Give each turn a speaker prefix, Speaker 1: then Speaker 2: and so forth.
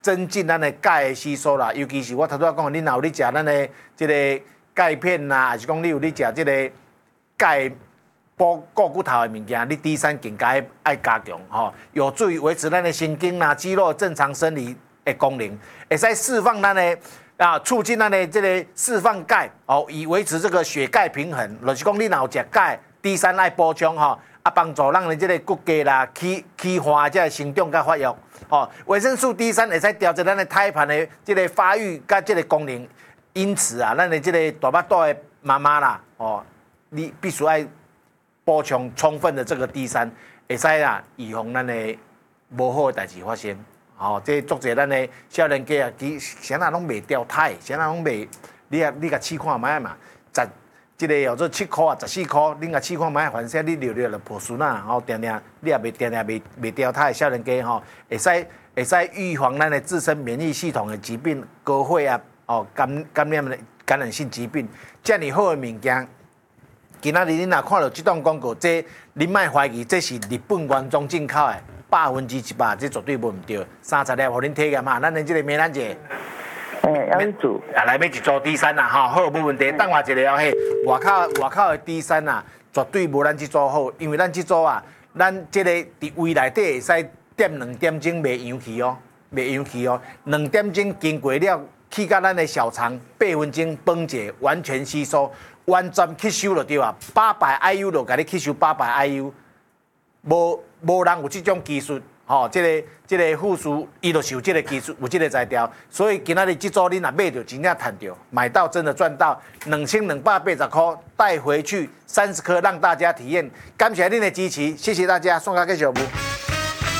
Speaker 1: 增进咱的钙的吸收啦。尤其是我头拄仔讲，你若有咧食咱的即个钙片啦，还是讲你有咧食即个钙补固骨头的物件，你 D3更加爱加强吼，有助于维持咱的神经啦、肌肉正常生理的功能，会使释放咱的促进咱的这个释放钙哦，以维持这个血钙平衡。就是讲你若有食钙 ，D3爱补充吼，帮助咱的这个骨骼啦、气化这生长甲发育。哦，维生素 D3会使调节咱的胎盘的这个发育甲这个功能。因此啊，咱的这个大巴肚的妈妈啦，哦，你必须爱补充充分的这个 D3，会使啦预防咱的无好的代志发生。哦，这作者咱的少年家啊，其啥人拢袂掉胎，啥人拢袂，你甲试看卖嘛，这个叫做7块啊，14块，你甲试看卖，反正你溜溜就破孙啊，吼，定定你也袂掉胎，少年家吼，会使预防咱的自身免疫系统的疾病，高血压。哦，感染性疾病，这么好的物件，今仔日你若看到这档广告，这你莫怀疑，这是日本原装进口的，100%，这绝对无毋对。30粒，互恁体验嘛，咱的这个美兰姐，
Speaker 2: 要一组，
Speaker 1: 来要一组 D3啦，吼，好，无问题。等我一下嘿，外口的 D3啊，绝对无咱这组好，因为咱这组啊，咱这个伫胃内底会使点2点钟袂氧气哦，2点钟经过了。去到咱的小肠8分钟分解，完全吸收，完全吸收就对啊。800 IU 就甲你吸收800 IU， 无人有这种技术，吼、这个护士伊就是有这个技术，有这个材料，所以今仔日这组你若买到，真正赚到，买到真的赚到，2280块带回去30颗让大家体验。感谢您的支持，谢谢大家，送给继续。